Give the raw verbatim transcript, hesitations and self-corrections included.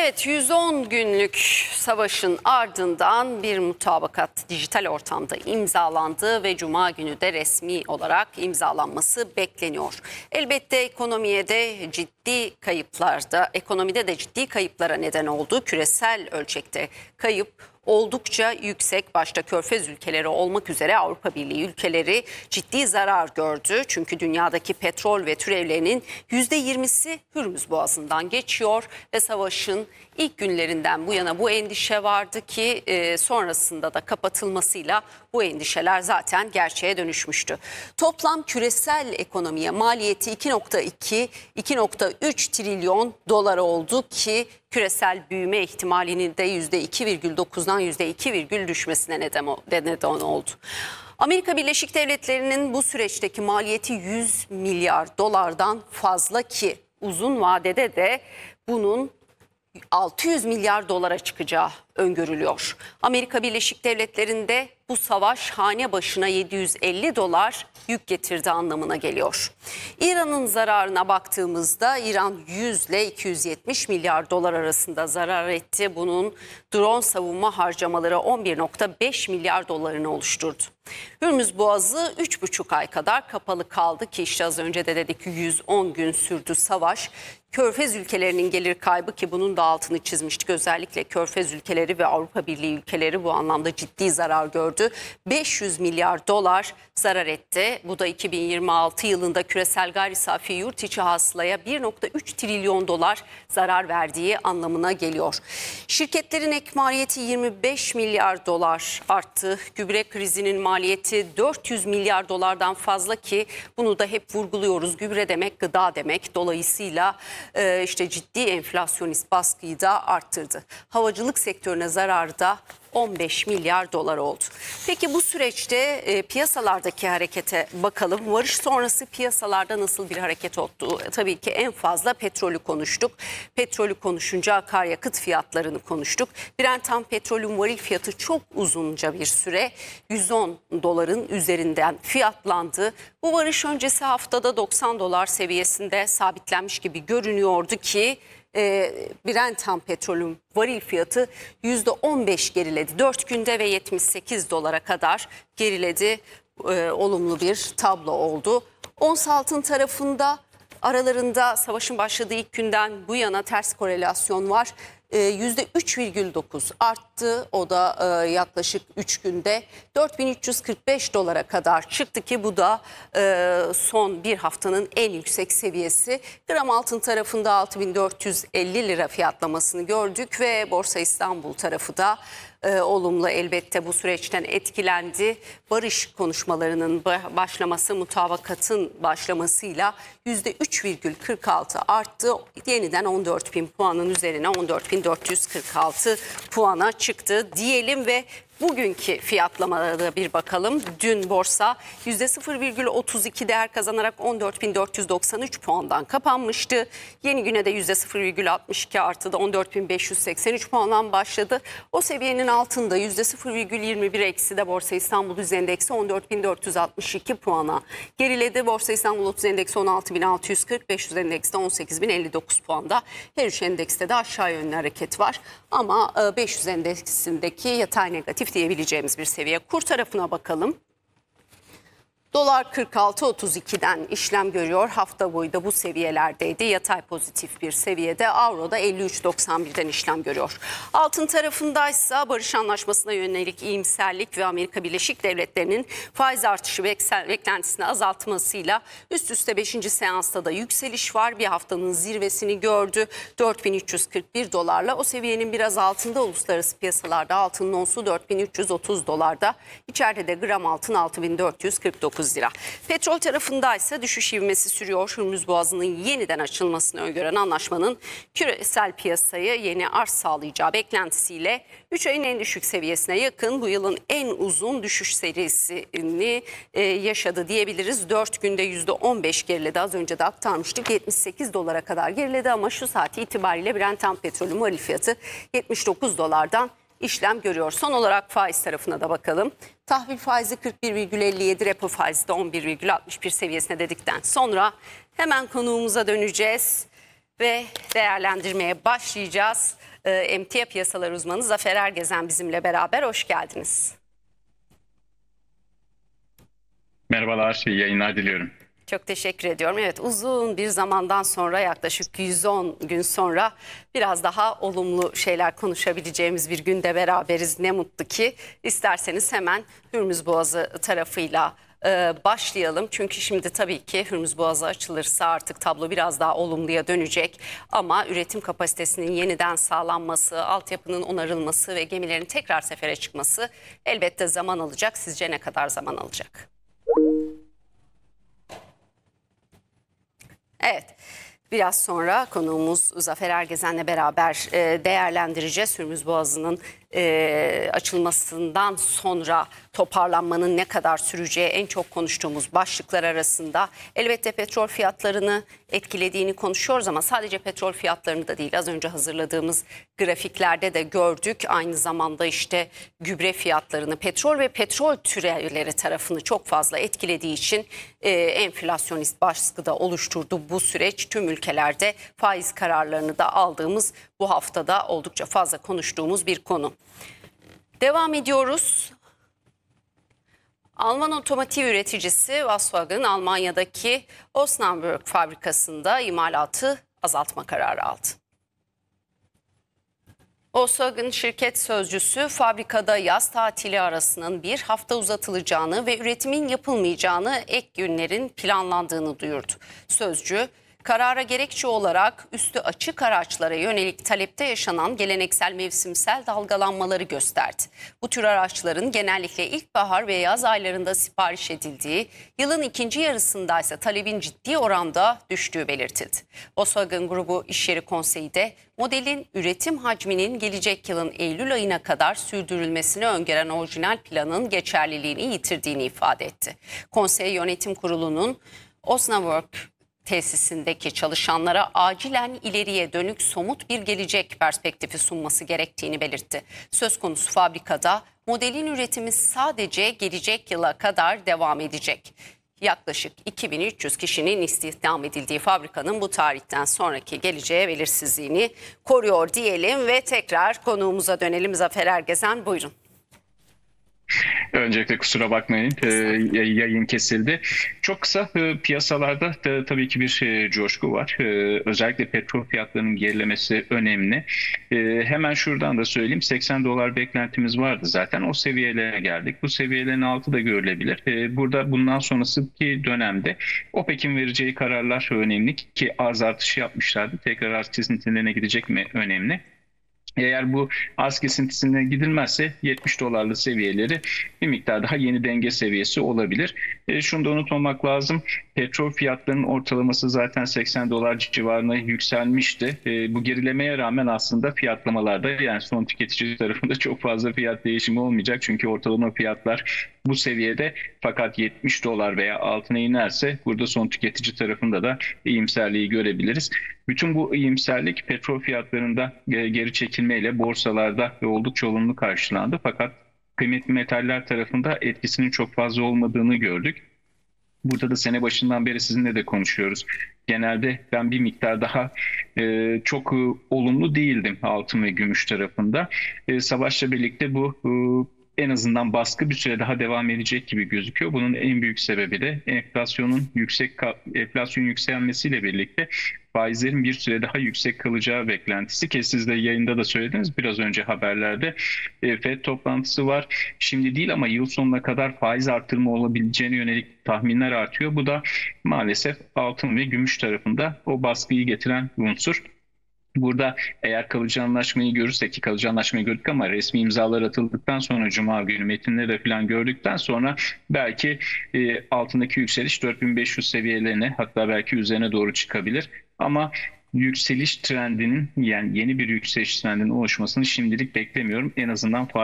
Evet, yüz on günlük savaşın ardından bir mutabakat dijital ortamda imzalandı ve Cuma günü de resmi olarak imzalanması bekleniyor. Elbette ekonomiye de ciddi kayıplarda, ekonomide de ciddi kayıplara neden oldu. Küresel ölçekte kayıp oldukça yüksek, başta Körfez ülkeleri olmak üzere Avrupa Birliği ülkeleri ciddi zarar gördü. Çünkü dünyadaki petrol ve türevlerinin yüzde yirmisi Hürmüz Boğazı'ndan geçiyor ve savaşın ilk günlerinden bu yana bu endişe vardı ki e, sonrasında da kapatılmasıyla bu endişeler zaten gerçeğe dönüşmüştü. Toplam küresel ekonomiye maliyeti iki nokta iki iki nokta üç trilyon dolar oldu ki küresel büyüme ihtimalinin de yüzde iki virgül dokuzdan yüzde iki virgül düşmesine neden oldu. Amerika Birleşik Devletleri'nin bu süreçteki maliyeti yüz milyar dolardan fazla ki uzun vadede de bunun altı yüz milyar dolara çıkacağı öngörülüyor. Amerika Birleşik Devletleri'nde bu savaş hane başına yedi yüz elli dolar yük getirdi anlamına geliyor. İran'ın zararına baktığımızda İran yüz ile iki yüz yetmiş milyar dolar arasında zarar etti. Bunun drone savunma harcamaları on bir nokta beş milyar dolarını oluşturdu. Hürmüz Boğazı üç buçuk ay kadar kapalı kaldı ki işte az önce de dedik yüz on gün sürdü savaş. Körfez ülkelerinin gelir kaybı ki bunun da altını çizmiştik. Özellikle Körfez ülkeleri ve Avrupa Birliği ülkeleri bu anlamda ciddi zarar gördü. beş yüz milyar dolar zarar etti. Bu da iki bin yirmi altı yılında küresel gayri safi yurt içi hasılaya bir nokta üç trilyon dolar zarar verdiği anlamına geliyor. Şirketlerin ek maliyeti yirmi beş milyar dolar arttı. Gübre krizinin maliyeti dört yüz milyar dolardan fazla ki bunu da hep vurguluyoruz. Gübre demek gıda demek. Dolayısıyla e, işte ciddi enflasyonist baskıyı da arttırdı. Havacılık sektörüne zararı da on beş milyar dolar oldu. Peki bu süreçte e, piyasalardaki harekete bakalım. Varış sonrası piyasalarda nasıl bir hareket oldu? Tabii ki en fazla petrolü konuştuk. Petrolü konuşunca akaryakıt fiyatlarını konuştuk. Brent ham petrolün varil fiyatı çok uzunca bir süre yüz on doların üzerinden fiyatlandı. Bu varış öncesi haftada doksan dolar seviyesinde sabitlenmiş gibi görünüyordu ki E, Brent ham petrolün varil fiyatı yüzde on beş geriledi. dört günde ve yetmiş sekiz dolara kadar geriledi. E, olumlu bir tablo oldu. Ons altın tarafında aralarında savaşın başladığı ilk günden bu yana ters korelasyon var. yüzde üç virgül dokuz arttı. O da e, yaklaşık üç günde dört bin üç yüz kırk beş dolara kadar çıktı ki bu da e, son bir haftanın en yüksek seviyesi. Gram altın tarafında altı bin dört yüz elli lira fiyatlamasını gördük ve Borsa İstanbul tarafı da e, olumlu elbette bu süreçten etkilendi. Barış konuşmalarının başlaması, mutabakatın başlamasıyla yüzde üç virgül kırk altı arttı. Yeniden on dört bin puanın üzerine on dört bin dört yüz kırk altı puana çıktı diyelim ve bugünkü fiyatlamalara bir bakalım. Dün borsa yüzde sıfır virgül otuz iki değer kazanarak on dört bin dört yüz doksan üç puandan kapanmıştı. Yeni güne de yüzde sıfır virgül altmış iki artıda on dört bin beş yüz seksen üç puandan başladı. O seviyenin altında yüzde sıfır virgül yirmi bir eksi de Borsa İstanbul Düz Endeksi on dört bin dört yüz altmış iki puana geriledi. Borsa İstanbul otuz Endeksi on altı bin altı yüz kırk, beş yüz Endeks'te on sekiz bin elli dokuz puanda. Her üç endekste de aşağı yönlü hareket var. Ama beş yüz endeksindeki yatay negatif diyebileceğimiz bir seviye. Kur tarafına bakalım. Dolar kırk altı otuz iki'den işlem görüyor. Hafta boyu da bu seviyelerdeydi. Yatay pozitif bir seviyede. Avro da elli üç doksan bir'den işlem görüyor. Altın tarafındaysa barış anlaşmasına yönelik iyimserlik ve Amerika Birleşik Devletleri'nin faiz artışı beklentisini azaltmasıyla üst üste beşinci seansta da yükseliş var. Bir haftanın zirvesini gördü. dört bin üç yüz kırk bir dolarla o seviyenin biraz altında uluslararası piyasalarda altının onsu dört bin üç yüz otuz dolarda. İçeride de gram altın altı bin dört yüz kırk dokuz lira. Petrol tarafındaysa düşüş ivmesi sürüyor. Hürmüz Boğazı'nın yeniden açılmasını öngören anlaşmanın küresel piyasaya yeni arz sağlayacağı beklentisiyle üç ayın en düşük seviyesine yakın bu yılın en uzun düşüş serisini e, yaşadı diyebiliriz. dört günde yüzde on beş geriledi. Az önce de aktarmıştık. yetmiş sekiz dolara kadar geriledi ama şu saati itibariyle Brent ham petrolün varil fiyatı yetmiş dokuz dolardan işlem görüyor. Son olarak faiz tarafına da bakalım. Tahvil faizi kırk bir virgül elli yedi, repo faizi de on bir virgül altmış bir seviyesine dedikten sonra hemen konuğumuza döneceğiz. Ve değerlendirmeye başlayacağız. Ee, Emtia piyasalar uzmanı Zafer Ergezen bizimle beraber. Hoş geldiniz. Merhabalar, iyi yayınlar diliyorum. Çok teşekkür ediyorum. Evet, uzun bir zamandan sonra, yaklaşık yüz on gün sonra biraz daha olumlu şeyler konuşabileceğimiz bir günde beraberiz. Ne mutlu ki. İsterseniz hemen Hürmüz Boğazı tarafıyla e, başlayalım. Çünkü şimdi tabii ki Hürmüz Boğazı açılırsa artık tablo biraz daha olumluya dönecek. Ama üretim kapasitesinin yeniden sağlanması, altyapının onarılması ve gemilerin tekrar sefere çıkması elbette zaman alacak. Sizce ne kadar zaman alacak? Evet, biraz sonra konuğumuz Zafer Ergezen'le beraber e, değerlendireceğiz. Hürmüz Boğazı'nın e, açılmasından sonra toparlanmanın ne kadar süreceği en çok konuştuğumuz başlıklar arasında. Elbette petrol fiyatlarını etkilediğini konuşuyoruz ama sadece petrol fiyatlarını da değil. Az önce hazırladığımız grafiklerde de gördük. Aynı zamanda işte gübre fiyatlarını, petrol ve petrol türevleri tarafını çok fazla etkilediği için e, enflasyonist baskıda oluşturdu bu süreç. Tüm ülkelerde faiz kararlarını da aldığımız, bu haftada oldukça fazla konuştuğumuz bir konu. Devam ediyoruz. Alman otomotiv üreticisi Volkswagen Almanya'daki Osnabrück fabrikasında imalatı azaltma kararı aldı. Volkswagen şirket sözcüsü fabrikada yaz tatili arasının bir hafta uzatılacağını ve üretimin yapılmayacağını, ek günlerin planlandığını duyurdu. Sözcü, karara gerekçe olarak üstü açık araçlara yönelik talepte yaşanan geleneksel mevsimsel dalgalanmaları gösterdi. Bu tür araçların genellikle ilkbahar ve yaz aylarında sipariş edildiği, yılın ikinci yarısında ise talebin ciddi oranda düştüğü belirtildi. Volkswagen Grubu İş Yeri Konseyi de modelin üretim hacminin gelecek yılın Eylül ayına kadar sürdürülmesini öngören orijinal planın geçerliliğini yitirdiğini ifade etti. Konsey Yönetim Kurulu'nun Osnabrück tesisindeki çalışanlara acilen ileriye dönük somut bir gelecek perspektifi sunması gerektiğini belirtti. Söz konusu fabrikada modelin üretimi sadece gelecek yıla kadar devam edecek. Yaklaşık iki bin üç yüz kişinin istihdam edildiği fabrikanın bu tarihten sonraki geleceğe belirsizliğini koruyor diyelim ve tekrar konuğumuza dönelim. Zafer Ergezen, buyurun. Öncelikle kusura bakmayın, e, yayın kesildi. Çok kısa, e, piyasalarda da, tabii ki bir e, coşku var. E, özellikle petrol fiyatlarının gerilemesi önemli. E, hemen şuradan da söyleyeyim, seksen dolar beklentimiz vardı zaten. O seviyelere geldik. Bu seviyelerin altı da görülebilir. E, burada bundan sonraki dönemde OPEC'in vereceği kararlar önemli ki arz artışı yapmışlardı. Tekrar arz kesintilerine gidecek mi önemli. Eğer bu arz kesintisine gidilmezse yetmiş dolarlı seviyeleri bir miktar daha yeni denge seviyesi olabilir. E, şunu da unutmamak lazım. Petrol fiyatlarının ortalaması zaten seksen dolar civarına yükselmişti. E, bu gerilemeye rağmen aslında fiyatlamalarda, yani son tüketici tarafında çok fazla fiyat değişimi olmayacak. Çünkü ortalama fiyatlar bu seviyede, fakat yetmiş dolar veya altına inerse burada son tüketici tarafında da iyimserliği görebiliriz. Bütün bu iyimserlik petrol fiyatlarında geri çekilmeyle borsalarda oldukça olumlu karşılandı. Fakat kıymetli metaller tarafında etkisinin çok fazla olmadığını gördük. Burada da sene başından beri sizinle de konuşuyoruz. Genelde ben bir miktar daha e, çok e, olumlu değildim altın ve gümüş tarafında. E, savaşla birlikte bu e, en azından baskı bir süre daha devam edecek gibi gözüküyor. Bunun en büyük sebebi de enflasyonun yüksek enflasyon yükselmesiyle birlikte faizlerin bir süre daha yüksek kalacağı beklentisi, ki siz de yayında da söylediniz biraz önce haberlerde. E, Fed toplantısı var. Şimdi değil ama yıl sonuna kadar faiz artırımı olabileceğine yönelik tahminler artıyor. Bu da maalesef altın ve gümüş tarafında o baskıyı getiren unsur. Burada eğer kalıcı anlaşmayı görürsek, ki kalıcı anlaşmayı gördük ama resmi imzalar atıldıktan sonra, Cuma günü metinleri de falan gördükten sonra belki e, altındaki yükseliş dört bin beş yüz seviyelerine, hatta belki üzerine doğru çıkabilir. Ama yükseliş trendinin, yani yeni bir yükseliş trendinin oluşmasını şimdilik beklemiyorum. En azından